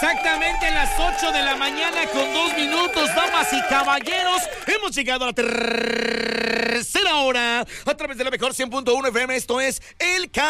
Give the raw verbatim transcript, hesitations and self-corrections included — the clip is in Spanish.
Exactamente las ocho de la mañana con dos minutos, damas y caballeros. Hemos llegado a la tercera hora a través de la mejor cien punto uno F M. Esto es El Ca